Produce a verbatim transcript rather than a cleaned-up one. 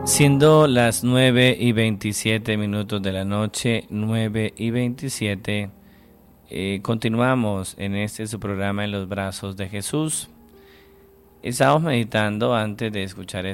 Siendo las nueve y veintisiete minutos de la noche, nueve y veintisiete, eh, continuamos en este su programa En los Brazos de Jesús. Estamos meditando antes de escuchar